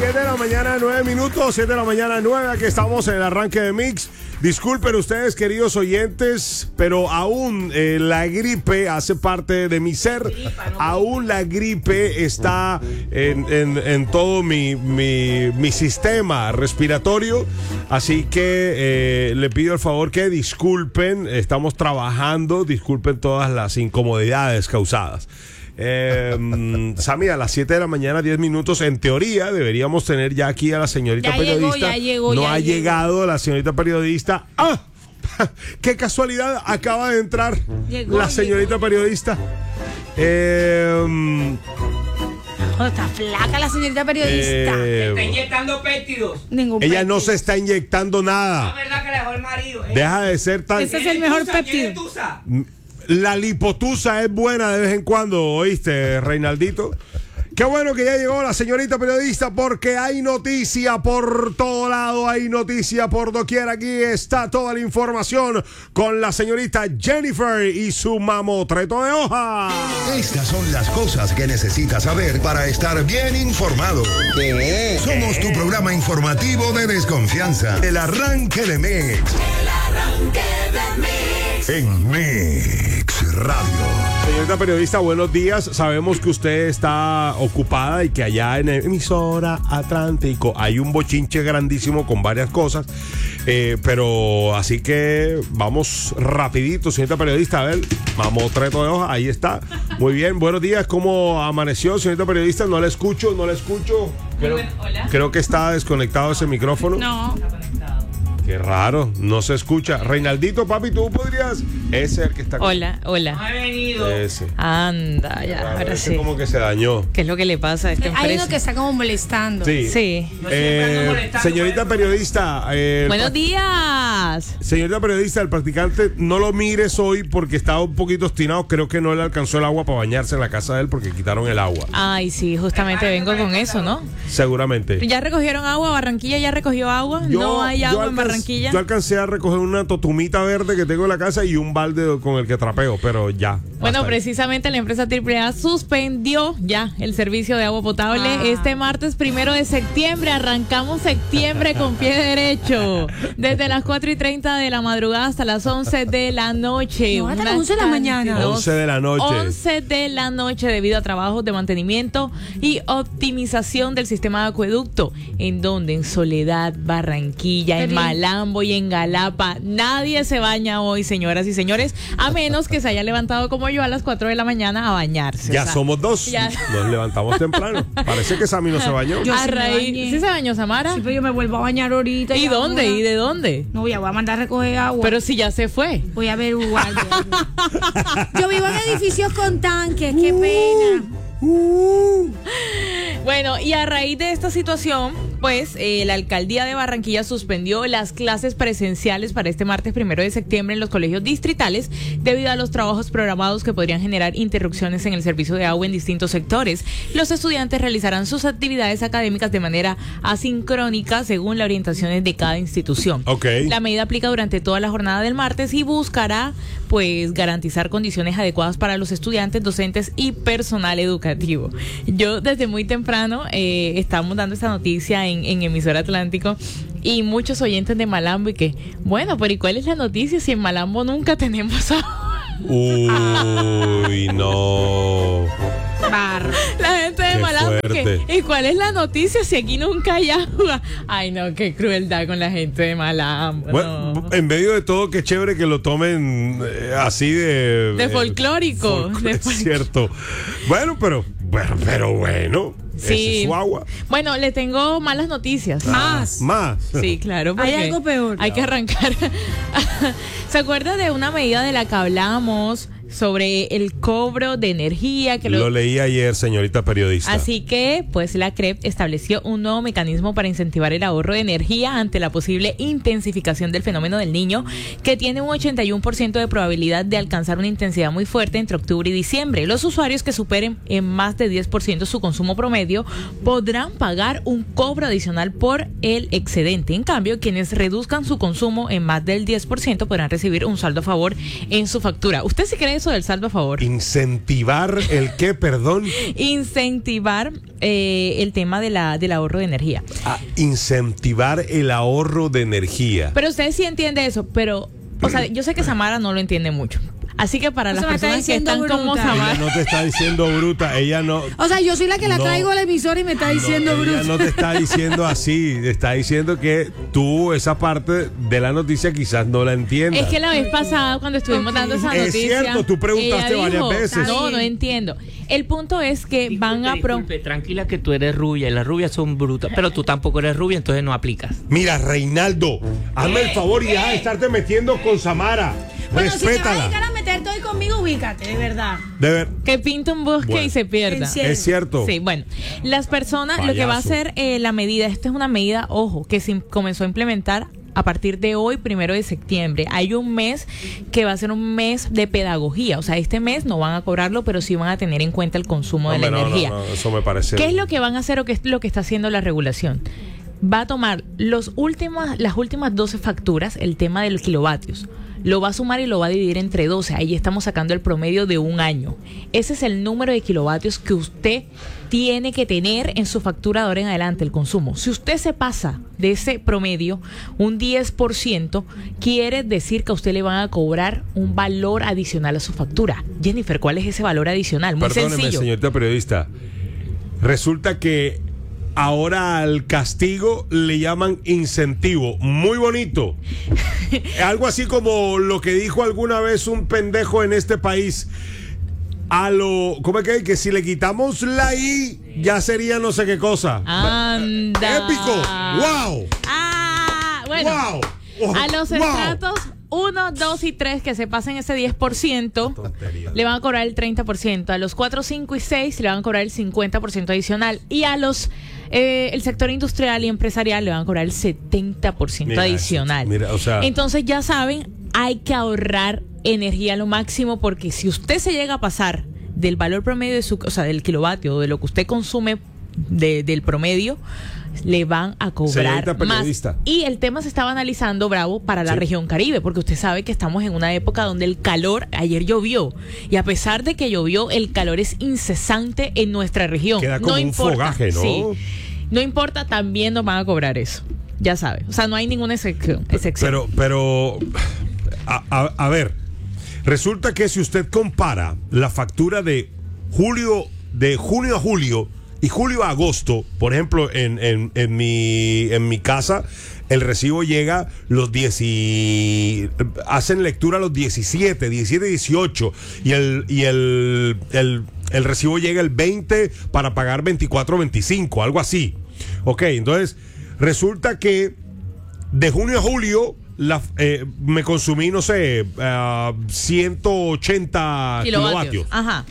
7 de la mañana, 9 minutos, 7 de la mañana, 9, aquí estamos en el arranque de Mix. Disculpen ustedes, queridos oyentes, pero aún la gripe hace parte de mi ser. Aún la gripe está en todo mi sistema respiratorio. Así que le pido el favor que disculpen, estamos trabajando, disculpen todas las incomodidades causadas. Sammy, a las 7 de la mañana, 10 minutos, en teoría deberíamos tener ya aquí a la señorita periodista. No ha llegado la señorita periodista. ¡Ah! ¡Qué casualidad! Acaba de entrar la señorita periodista. Está flaca la señorita periodista. Se está inyectando péptidos. Ella no se está inyectando nada. La verdad que le dejó el marido. Deja de ser tan... Ese es el mejor péptido. La lipotusa es buena de vez en cuando, ¿oíste, Reinaldito? Qué bueno que ya llegó la señorita periodista, porque hay noticia por todo lado, hay noticia por doquier. Aquí está toda la información con la señorita Jennifer y su mamotreto de hoja. Estas son las cosas que necesitas saber para estar bien informado. Somos tu programa informativo de desconfianza. El arranque de Mix. El arranque de Mix. En Mix Radio. Señorita periodista, buenos días. Sabemos que usted está ocupada y que allá en emisora Atlántico hay un bochinche grandísimo con varias cosas, pero así que vamos rapidito, señorita periodista. A ver, mamotreto de hoja, ahí está. Muy bien, buenos días. ¿Cómo amaneció, señorita periodista? No la escucho. Creo que está desconectado ese micrófono. No. Qué raro, no se escucha. Reinaldito, papi, tú podrías. Ese es el que está. Hola. No he venido. Ese. Anda, ya, Raro, ahora ese sí. como que se dañó. ¿Qué es lo que le pasa a esta empresa? Hay uno que está como molestando. Sí. Sí. Yo siempre ando molestando, Señorita periodista. Buenos días. Señorita periodista, el practicante, no lo mires hoy porque estaba un poquito obstinado. Creo que no le alcanzó el agua para bañarse en la casa de él porque quitaron el agua. Ay, sí, justamente vengo con eso, ¿no? Seguramente. ¿Ya recogieron agua? ¿Barranquilla ya recogió agua? ¿No hay agua en Barranquilla? Yo alcancé a recoger una totumita verde que tengo en la casa y un balde con el que trapeo, pero ya. Bueno, precisamente la empresa AAA suspendió ya el servicio de agua potable este martes 1 de septiembre. Arrancamos septiembre con pie derecho. Desde las 4:30 de la madrugada hasta las 11 de la noche. No, hasta las 11 de la mañana. 11 de la noche. 11 de la noche debido a trabajos de mantenimiento y optimización del sistema de acueducto, en donde en Soledad, Barranquilla, en Malambo y en Galapa nadie se baña hoy, señoras y señores, a menos que se haya levantado como yo a las 4 de la mañana a bañarse. Ya somos dos. ya. Nos levantamos temprano. Parece que Sammy no se bañó. Yo A sí me raíz, bañé. ¿sí se bañó Samara? Sí, pero yo me vuelvo a bañar ahorita. ¿Y dónde? ahora. ¿Y de dónde? No, voy a mandar a recoger agua. Pero si ya se fue. Voy a ver guardia. Yo vivo en edificios con tanques, qué pena. Bueno, y a raíz de esta situación, pues la alcaldía de Barranquilla suspendió las clases presenciales para este martes 1 de septiembre en los colegios distritales debido a los trabajos programados que podrían generar interrupciones en el servicio de agua en distintos sectores. Los estudiantes realizarán sus actividades académicas de manera asincrónica según las orientaciones de cada institución. Okay. La medida aplica durante toda la jornada del martes y buscará pues garantizar condiciones adecuadas para los estudiantes, docentes y personal educativo. Yo desde muy temprano estábamos dando esta noticia en emisora Atlántico y muchos oyentes de Malambo y que, bueno, pero ¿y cuál es la noticia si en Malambo nunca tenemos agua? Uy, no. La gente de Qué Malambo fuerte. ¿y cuál es la noticia si aquí nunca hay agua? Ay, no, qué crueldad con la gente de Malambo. Bueno, no. en medio de todo, qué chévere que lo tomen así de folclórico. Es cierto. Bueno, pero bueno. Sí. Esa es su agua. Bueno, le tengo malas noticias. Más. Sí, claro. Hay porque algo peor. Hay que arrancar. ¿Se acuerda de una medida de la que hablamos sobre el cobro de energía? Que Lo leí ayer, señorita periodista. Así que, pues, la CREP estableció un nuevo mecanismo para incentivar el ahorro de energía ante la posible intensificación del fenómeno del Niño, que tiene un 81% de probabilidad de alcanzar una intensidad muy fuerte entre octubre y diciembre. Los usuarios que superen en más de 10% su consumo promedio podrán pagar un cobro adicional por el excedente. En cambio, quienes reduzcan su consumo en más del 10% podrán recibir un saldo a favor en su factura. ¿Usted sí cree eso del saldo a favor. Incentivar el qué, perdón. Incentivar el tema del ahorro de energía. Incentivar el ahorro de energía. Pero usted sí entiende eso, pero, o sea, yo sé que Samara no lo entiende mucho. Así que para las sea, me está personas que diciendo están como bruta. Samara. Ella no te está diciendo bruta, ella no. O sea, yo soy la que la No. traigo al emisor y me está diciendo Ella bruta. no te está diciendo así, te está diciendo que tú esa parte de la noticia quizás no la entiendas. Es que la vez pasada cuando estuvimos dando esa Es noticia, cierto, tú preguntaste ella varias dijo, veces. No entiendo. El punto es que van a Disculpe, tranquila que tú eres rubia y las rubias son brutas, pero tú tampoco eres rubia, entonces no aplicas. Mira, Reinaldo, hazme el favor y deja de estarte metiendo con Samara. Bueno, si te vas a dedicar Respétala. a meterte hoy conmigo, ubícate, de verdad. De ver, que pinta un bosque Bueno. y se pierda. En serio. es cierto. Sí, bueno, las personas, lo que va a Payaso. hacer la medida, esta es una medida, ojo, que se comenzó a implementar a partir de hoy, 1 de septiembre. Hay un mes que va a ser un mes de pedagogía, o sea, este mes no van a cobrarlo, pero sí van a tener en cuenta el consumo de la Hombre, no, energía. no, eso me parece. ¿Qué es lo que van a hacer o qué es lo que está haciendo la regulación? Va a tomar las últimas 12 facturas, el tema de los kilovatios. Lo va a sumar y lo va a dividir entre 12. Ahí estamos sacando el promedio de un año. Ese es el número de kilovatios que usted tiene que tener en su factura de ahora en adelante, el consumo. Si usted se pasa de ese promedio, un 10%, quiere decir que a usted le van a cobrar un valor adicional a su factura. Jennifer, ¿cuál es ese valor adicional? Muy Perdóneme, sencillo. señorita periodista. Resulta que ahora al castigo le llaman incentivo. Muy bonito. Algo así como lo que dijo alguna vez un pendejo en este país. ¿Cómo es que? Que si le quitamos la I, ya sería no sé qué cosa. Anda. ¡Épico! ¡Wow! Bueno. ¡Wow! Oh, A los wow. estratos 1, 2 y 3 que se pasen ese 10%, Tontería. le van a cobrar el 30%. A los 4, 5 y 6 le van a cobrar el 50% adicional. Y a los el sector industrial y empresarial le van a cobrar el 70% Mira adicional. eso, mira, o sea. Entonces ya saben, hay que ahorrar energía a lo máximo, porque si usted se llega a pasar del valor promedio de o sea, del kilovatio, de lo que usted consume del promedio, le van a cobrar Señorita más. periodista. Y el tema se estaba analizando, Bravo, para la Sí. región Caribe, porque usted sabe que estamos en una época donde el calor, ayer llovió, y a pesar de que llovió, el calor es incesante en nuestra región. Queda como un fogaje, ¿no? Sí. No importa, también nos van a cobrar eso. Ya sabe. O sea, no hay ninguna excepción. Pero a ver, resulta que si usted compara la factura de junio a julio y julio a agosto, por ejemplo, en mi casa, el recibo llega hacen lectura los 17, 18 y el recibo llega el 20 para pagar 24, 25, algo así. Ok, entonces resulta que de junio a julio me consumí, no sé, 180 kilovatios. Ajá.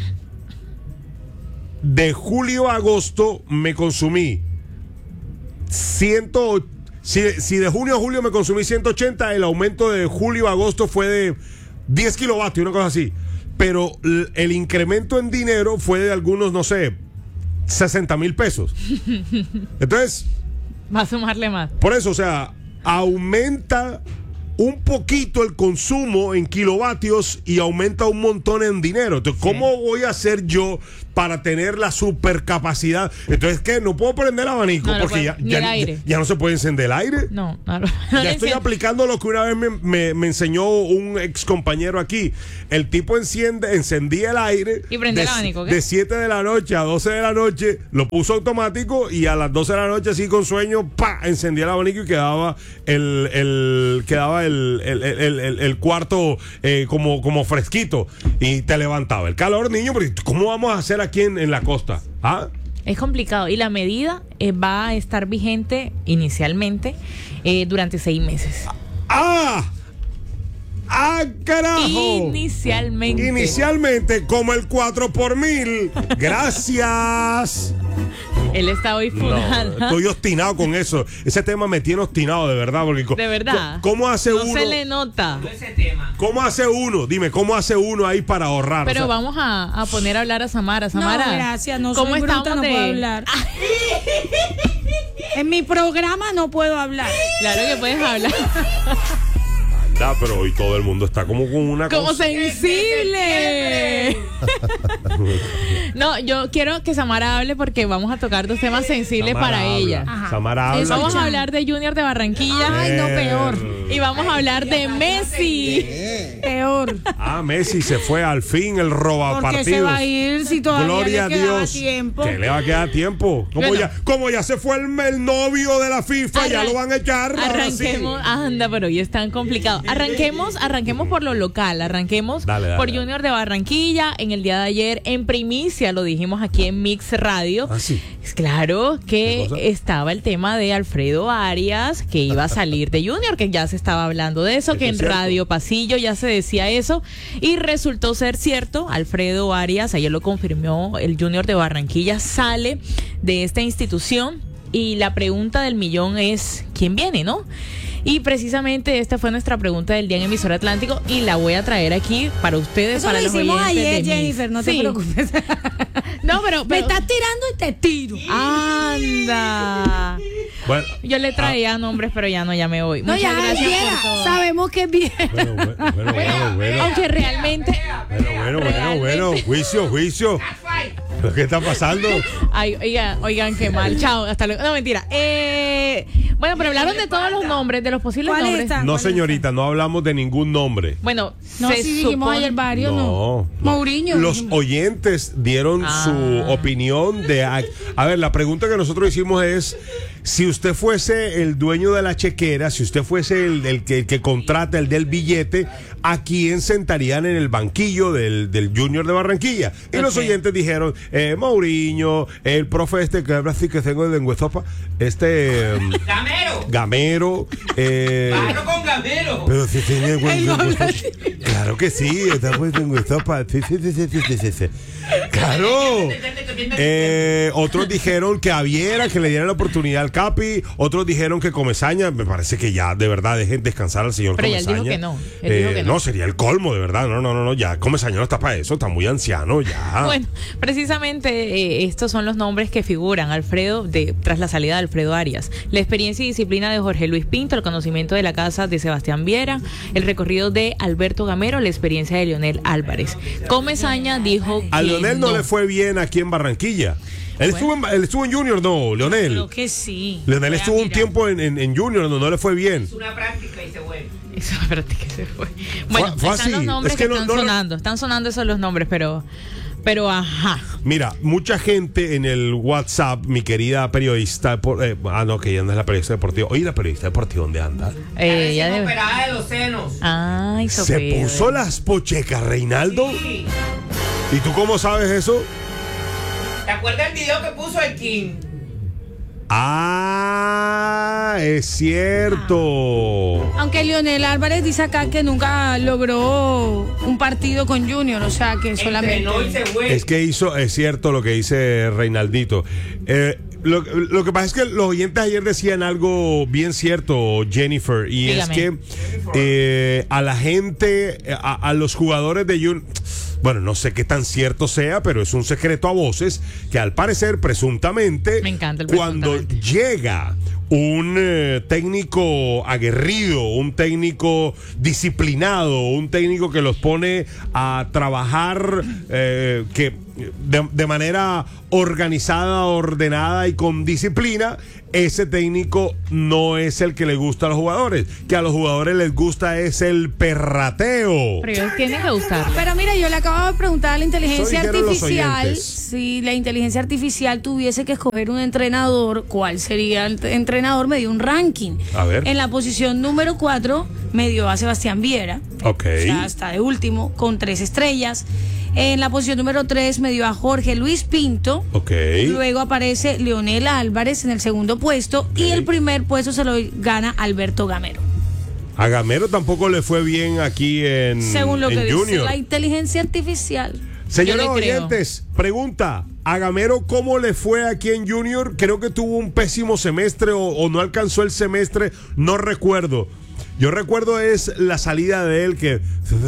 De julio a agosto me consumí si de junio a julio me consumí 180, el aumento de julio a agosto fue de 10 kilovatios, una cosa así. Pero el incremento en dinero fue de algunos, no sé, 60,000 pesos. Entonces, Va a sumarle más. por eso, o sea, aumenta un poquito el consumo en kilovatios y aumenta un montón en dinero. Entonces, ¿cómo voy a hacer yo para tener la supercapacidad? Entonces, ¿qué? No puedo prender el abanico No lo porque puedo, ni el aire. ya no se puede encender el aire. No. Ya estoy aplicando lo que una vez me enseñó un ex compañero aquí. El tipo encendía el aire Y prendía el abanico, ¿qué? de 7 de la noche a 12 de la noche, lo puso automático y a las 12 de la noche, así con sueño, encendía el abanico y quedaba el cuarto como fresquito y te levantaba el calor, niño. Pero ¿cómo vamos a hacer aquí en la costa? ¿Ah? Es complicado. Y la medida va a estar vigente inicialmente durante 6 meses. ¡Ah! ¡Carajo! Inicialmente, como el 4 por 1000. Gracias. Él está hoy funada. Estoy obstinado con eso. Ese tema me tiene obstinado, de verdad. Porque De verdad. ¿Cómo hace no uno? se le nota. Ese tema. ¿Cómo hace uno? Dime, ¿cómo hace uno ahí para ahorrar? Pero O sea, vamos a poner a hablar a Samara. Samara, No, gracias, no ¿cómo soy bruta, estamos no de- puedo hablar. En mi programa no puedo hablar. Claro que puedes hablar. verdad, pero hoy todo el mundo está como con una Como cosa. sensible. No, yo quiero que Samara hable porque vamos a tocar dos temas sensibles Samara para habla. ella. Ajá. Samara habla. Vamos a hablar de Junior de Barranquilla. Ay, no, peor. Y vamos a hablar de Messi. Peor. Messi se fue al fin, el robapartidos. Porque se va a ir si todavía Gloria a le quedaba Dios. tiempo. Que le va a quedar tiempo. Bueno. Como ya se fue el novio de la FIFA, ya lo van a echar. ahora sí. Arranquemos, anda, pero hoy es tan complicado. Arranquemos por lo local, arranquemos Dale, por dale. Junior de Barranquilla. En el día de ayer, en primicia, lo dijimos aquí en Mix Radio. Ah, sí. Es claro ¿Qué que cosa? estaba el tema de Alfredo Arias, que iba a salir de Junior, que ya se estaba hablando de eso, Eso que es en cierto. Radio Pasillo ya se decía eso, y resultó ser cierto. Alfredo Arias, ayer lo confirmó, el Junior de Barranquilla sale de esta institución, y la pregunta del millón es, ¿quién viene, no? Y precisamente esta fue nuestra pregunta del día en Emisora Atlántico, y la voy a traer aquí para ustedes, Eso para lo los hicimos oyentes ayer, de Mix. Jennifer, no te Sí. preocupes. No, pero Me estás tirando y te tiro. anda. Bueno, Yo le traía nombres, pero ya no, ya me voy. No, Muchas ya, gracias Viera, por todo. sabemos que es bien. bueno. Aunque realmente, Bueno. Juicio. ¿Qué está pasando? ay, oigan, qué mal. Chao, hasta luego. No, mentira. Bueno, pero hablaron de todos los nombres, de los posibles ¿Cuál nombres. está? No, señorita, no hablamos de ningún nombre. Bueno, No, se si dijimos supone- ayer varios, no. Mourinho. Los dijimos. oyentes dieron su opinión de... A ver, la pregunta que nosotros hicimos es, si usted fuese el dueño de la chequera, si usted fuese el que contrata, el del billete, ¿a quién sentarían en el banquillo del Junior de Barranquilla? Y los Ok. oyentes dijeron, Mourinho, el profe que habla así que tengo de Lenguezopa, ¡Gamero! Gamero, ¡Pájaro con gamero! pero si tiene claro que sí, está puesto en Huizopa. Sí. Claro. Otros dijeron que a Viera, que le dieran la oportunidad al Capi. Otros dijeron que Comesaña. Me parece que ya de verdad dejen descansar al señor Pero ya él Comesaña. dijo que no, él dijo que no. No, sería el colmo, de verdad. No, ya Comesaña no está para eso, está muy anciano ya. Bueno, precisamente estos son los nombres que figuran, Alfredo, tras la salida de Alfredo Arias. La experiencia y disciplina de Jorge Luis Pinto, el conocimiento de la casa de Sebastián Viera, el recorrido de Alberto Gamero, la experiencia de Leonel Álvarez. Comesaña dijo A que Leonel no le fue bien aquí en Barranquilla. Él estuvo en Junior, no, Leonel. Creo que sí. Leonel Voy a estuvo un mirar. tiempo en Junior, no le fue bien. Es una práctica y se vuelve. Eso, espérate que se fue. Bueno, Fue están así. los nombres Es que que no- están no- sonando. Están sonando esos los nombres, pero ajá. Mira, mucha gente en el WhatsApp, mi querida periodista, que ella no es la periodista deportiva. Oye, la periodista deportiva, ¿dónde anda? Ya debe. Operada de los senos. Ay, Se Sofía. puso las pochecas, Reinaldo. Sí. ¿Y tú cómo sabes eso? ¿Te acuerdas del video que puso el King? Ah, es cierto. Aunque Leonel Álvarez dice acá que nunca logró un partido con Junior, o sea que solamente. Entrenó y se fue. Es que es cierto lo que dice Reinaldito. Lo que pasa es que los oyentes ayer decían algo bien cierto, Jennifer, y Dígame. es que a la gente, a los jugadores de Junior, bueno, no sé qué tan cierto sea, pero es un secreto a voces que al parecer, presuntamente, Me encanta el cuando presuntamente. llega un técnico aguerrido, un técnico disciplinado, un técnico que los pone a trabajar que de manera organizada, ordenada y con disciplina, ese técnico no es el que le gusta a los jugadores, que a los jugadores les gusta es el perrateo. Pero ellos tienen que gustarle. Pero mira, yo le acabo de preguntar a la inteligencia Eso dijeron los artificial oyentes. si la inteligencia artificial tuviese que escoger un entrenador, ¿cuál sería el entrenador? Me dio un ranking. A ver. En la posición número 4 me dio a Sebastián Viera. Ok. O sea, está de último, con 3 estrellas. En la posición número 3 me dio a Jorge Luis Pinto. Ok. Luego aparece Leonel Álvarez en el segundo puesto. Y el primer puesto se lo gana Alberto Gamero. A Gamero tampoco le fue bien aquí en Según lo que dice Junior. la inteligencia artificial. Señores Yo le creo. oyentes, pregunta, ¿a Gamero cómo le fue aquí en Junior? Creo que tuvo un pésimo semestre o no alcanzó el semestre, no recuerdo. Yo recuerdo es la salida de él que...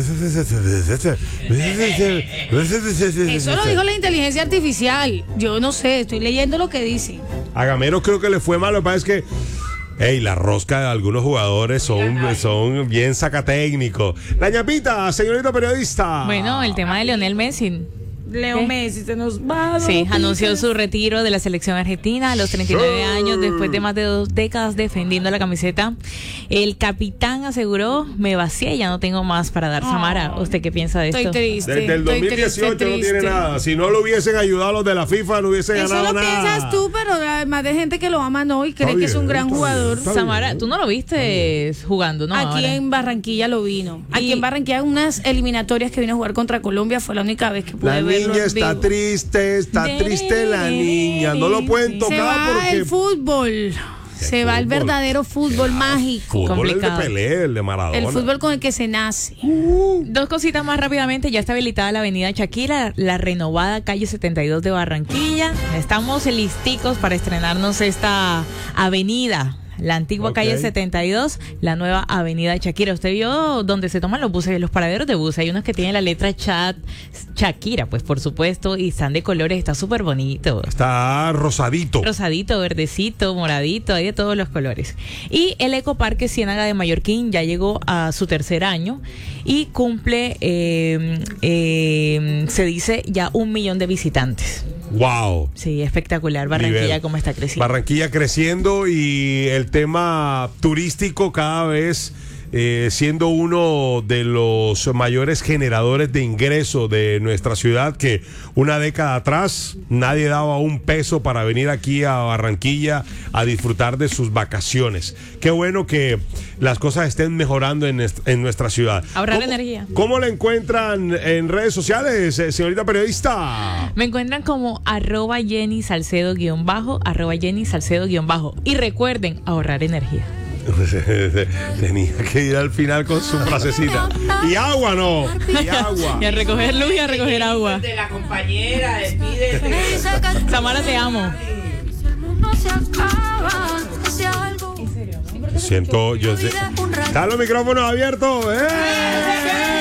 Eso lo dijo la inteligencia artificial. Yo no sé, estoy leyendo lo que dice. A Gamero creo que le fue mal, lo que pasa es que Ey, la rosca de algunos jugadores son bien sacatécnicos. La ñapita, señorita periodista. Bueno, el tema de Lionel Messi. Leo Messi se nos va. Sí, anunció su retiro de la selección argentina a los 39 años después de más de 2 décadas defendiendo la camiseta. El capitán aseguró, me vacié, ya no tengo más para dar. Samara, ¿usted qué piensa de esto? Estoy triste. Desde el 2018 no tiene nada. Si no lo hubiesen ayudado a los de la FIFA, no hubiese ganado nada. Eso lo piensas tú, pero además de gente que lo ama, ¿no? Y cree que es un gran jugador. Samara, tú no lo viste jugando, ¿no? Aquí en Barranquilla lo vino. Aquí en Barranquilla, unas eliminatorias que vino a jugar contra Colombia, fue la única vez que pude verlo. La niña está triste la niña. No lo pueden tocar se va porque el fútbol. Se va el verdadero fútbol mágico. Fútbol complicado. el de Pelé, el de Maradona. El fútbol con el que se nace. 2 cositas más rápidamente. Ya está habilitada la avenida Shakira, la renovada calle 72 de Barranquilla. Estamos listicos para estrenarnos esta avenida. La antigua calle 72, la nueva avenida Shakira. ¿Usted vio donde se toman los buses, los paraderos de buses? Hay unos que tienen la letra Shakira, pues por supuesto, y están de colores, está súper bonito. Está rosadito. Rosadito, verdecito, moradito, hay de todos los colores. Y el Ecoparque Ciénaga de Mallorquín ya llegó a su 3er año y cumple, se dice, ya 1 millón de visitantes. Wow. Sí, espectacular. Barranquilla cómo está creciendo. Barranquilla creciendo y el tema turístico cada vez siendo uno de los mayores generadores de ingreso de nuestra ciudad, que una década atrás nadie daba un peso para venir aquí a Barranquilla a disfrutar de sus vacaciones. Qué bueno que las cosas estén mejorando en nuestra ciudad. Ahorrar energía. ¿Cómo la encuentran en redes sociales, señorita periodista? Me encuentran como @JennySalcedo_, @JennySalcedo_. Y recuerden, ahorrar energía. Tenía que ir al final con su frasecita. Y agua no. Y agua. Y a recoger luz y a recoger agua. De la compañera, despídete. Samara, te amo. Siento, yo sé. Están los micrófonos abiertos. ¡Eh!